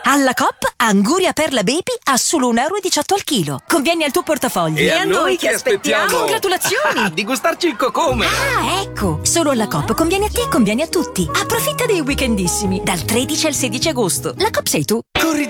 Alla Coop, Anguria Perla Baby a solo 1,18 € al chilo. Conviene al tuo portafoglio. E a noi che aspettiamo? Congratulazioni! Di gustarci il cocome! Ah, ecco! Solo alla Coop conviene a te e conviene a tutti. Approfitta dei weekendissimi, dal 13 al 16 agosto. La Coop sei tu. Corri